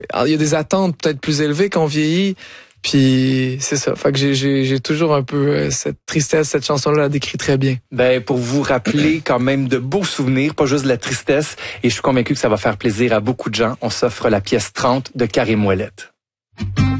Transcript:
Alors, il y a des attentes peut-être plus élevées quand on vieillit. Puis c'est ça. Fait que j'ai toujours un peu cette tristesse. Cette chanson-là la décrit très bien. Ben, pour vous rappeler quand même de beaux souvenirs, pas juste de la tristesse. Et je suis convaincu que ça va faire plaisir à beaucoup de gens. On s'offre la pièce 30 de Karim Ouellet.